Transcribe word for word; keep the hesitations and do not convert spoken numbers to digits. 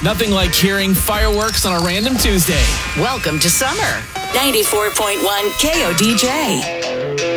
Nothing like hearing fireworks on a random Tuesday. Welcome to summer. ninety-four point one K O D J.